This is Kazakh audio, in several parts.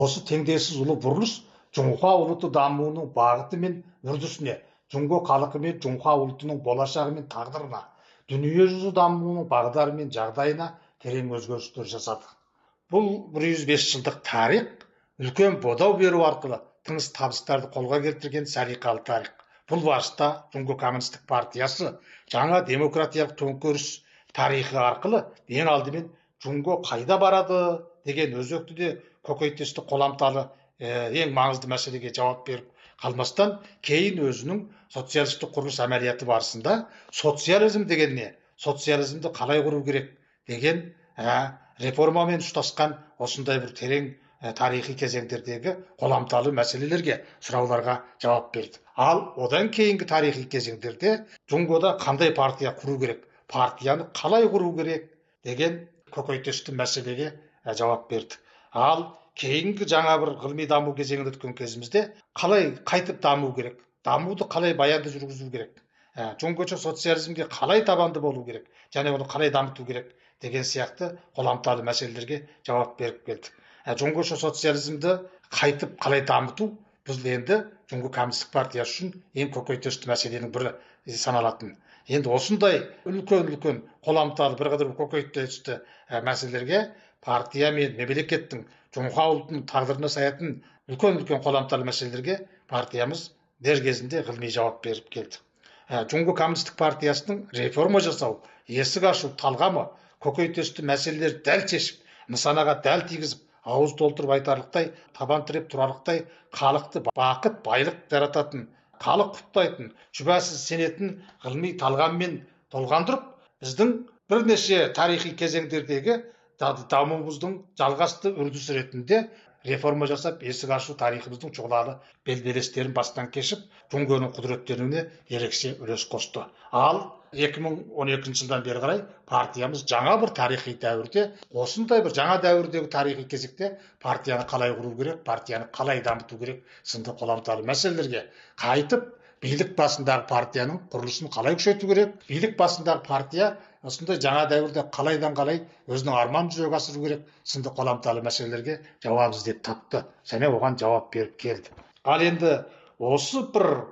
Осы теңдессіз ұлы бұрылыс Жоңға ұлты дамуының бағыты мен үрдісіне, Жоңго халқы мен Жоңға ұлтының болашағы мен тағдырына, дүниежүзі дамуының бағдары мен жағдайына терең өзгерістер жасады. Бұл 105 жылдық тарих үлкен бодау беру арқылы тыңыс табыстарды қолға келтірген салиқалы тарих. Бұл барыста Жоңго коммунистік партиясы жаңа демократиялық төңкеріс тарихы арқылы ең алдымен Жоңго қайда барады деген өзекті де көкейтесті қоламталы ең маңызды мәселеге жауап беріп қалмастан, кейін өзінің социалистік құрылыс әмәлияты барысында социализм деген не, социализмді қалай құру керек деген реформамен ұштасқан осындай бір терең тарихи кезеңдердегі қоламталы мәселелерге, сұрауларға жауап берді. Ал одан кейінгі тарихи кезеңдерде Жоңгода қандай партия құру керек, партияны қалай құру керек деген көкейтесті мәселеге жауап берді. Ал кейінгі жаңа бір ғылыми даму кезеңінде өткен кезімізде қалай қайтып даму керек, дамуды қалай баянды жүргізу керек, жоңгөчө социализмге қалай табанды болу керек, және оны қалай дамыту керек деген сияқты қоламталы мәселелерге жауап беріп келді. Жоңгөчө социализмді қайтып қалай дамыту бұл енді Жоңго коммунистік партиясы үшін ең көкейтесті мәселенің бірі саналатын. Енді осындай үлкен қоламталы бірқатар көкейтесті мәселелерге партия мен мемлекеттің Жоңға ұлтының тағдырына саятын үлкен қоламталы мәселелерге партиямыз дер кезінде ғылыми жауап беріп келді. Жоңго коммунистік партиясының реформа жасау, есік ашу талғамы көкейтесті мәселелерді дәл шешіп, нысанаға дәл тигізіп, ауыз толтырып айтарлықтай, табан тіреп тұрарлықтай халықты бақыт, байлық жарататын, халық құптайтын, шүбәсіз сенетін ғылыми талғаммен толғандырып, біздің бірнеше тарихи кезеңдердегі дамуымыздың жалғасты үрдісі ретінде реформа жасап, есік ашу тарихымыздың жолалы белестерін бастан кешіп, Жоңгоның құдіреттеріне ерекше үлес қосты. Ал 2012 жылдан бері қарай партиямыз жаңа бір тарихи дәуірде, осындай бір жаңа дәуірдегі тарихи кезекте партияны қалай құру керек, партияны қалай дамыту керек сынды қоламталы мәселелерге қайтып, билік басындағы партияның құрылысын қалай күшейту керек, билік басындағы партия осындай жаңа дәуірде қалайдан қалай өзінің арманын жүзеге асыру керек сынды қоламталы мәселелерге жауап іздеп тапты, және оған жауап беріп келді. Ал енді осы бір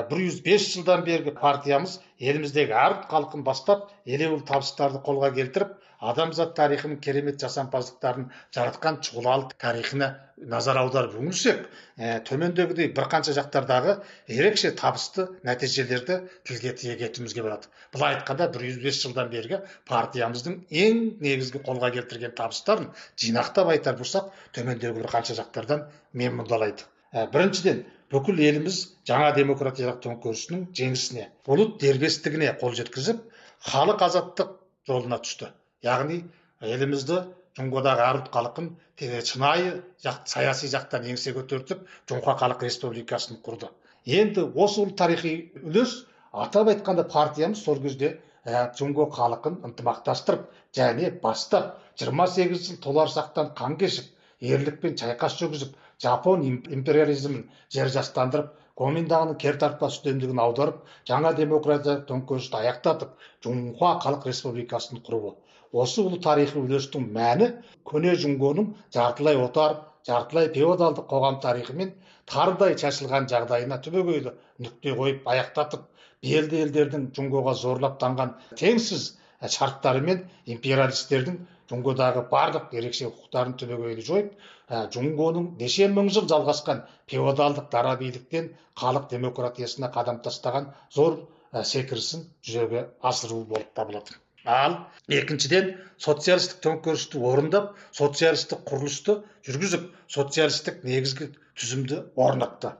105 жылдан бергі партиямыз еліміздегі әр халқын бастап елеулі табыстарды қолға келтіріп, адамзат тарихының керемет жасампаздықтарын жаратқан чұғылалы тарихына назар аударып үңілсек, төмендегідей бірқанша жақтардағы ерекше табысты нәтижелерді тілге тиек етуімізге болады. Былай айтқанда 105 жылдан бергі партиямыздың ең негізгі қолға келтірген табыстарын жинақтап айтар болсақ, төмендегі бірқанша жақтардан менмұндалайды. Біріншіден, бүкіл еліміз жаңа демократиялық төңкерісінің жеңісіне, ұлт дербестігіне қол жеткізіп, халық азаттық жолына түсті. Яғни елімізді Жоңгодағы әр ұлт халқын шынайы саяси жақтан еңсе көтертіп, Жоңға халық республикасын құрды. Енді осы тарихи үлес, атап айтқанда партиямыз сол кезде Жоңго халқын ынтымақтастырып, және бастап 28 жыл толарсақтан қан кешіп, ерлікпен чайқас жүргізіп, Жапон империализмін жер жастандырып, Коминданның кертартпас үстемдігін аударып, жаңа демократиялық төңкерісті аяқтатып, Жоңға халық республикасын құруы. Осы ұлы тарихи үлестің мәні көне Жоңгоның жартылай отар, жартылай феодалдық қоғам тарихымен тарыдай шашылған жағдайына түбегейлі нүкте қойып аяқтатып, белді елдердің Жоңгоға зорлап танған теңсіз шарттары мен империалистердің Жоңгодағы барлық ерекше құқықтарын түбегейлі жойып, Жоңгоның неше мың жыл жалғасқан феодалдық дара биліктен халық демократиясына қадам тастаған зор секірісін жүзеге асыру болып табылады. Ал екіншіден, социалистік төңкерісті орындап, социалистік құрылысты жүргізіп, социалистік негізгі түзімді орнатты.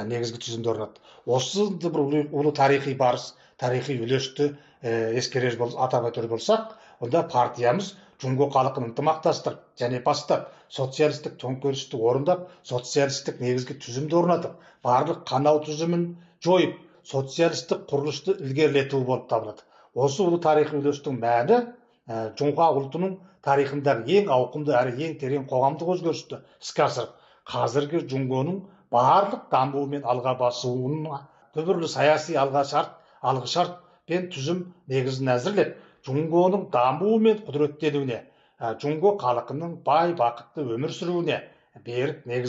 Осы бір ұлы тарихи барыс, тарихи үлесті ескерер атап өтер болсақ, онда партиямыз Жоңго халқын ынтымақтастырып және бастап, социалистік төңкерісті орындап, социалистік негізгі түзімді орнатып, барлық қанау түзімін жойып, социалистік құрылысты ілгерілету болып табылады. Осы ұлы тарихи үлестің мәні Жоңға ұлтының тарихындағы ең ауқымды әрі ең терең қоғамдық өзгерісті іске асырып, қазіргі Жоңгоның барлық дамуы мен алға басуына түбірлі саяси алғышарт пен түзім негізін әзірлеп, Жоңгоның дамуы мен құдіреттенуіне, Жоңго халқының бай бақытты өмір сүруіне берік негіз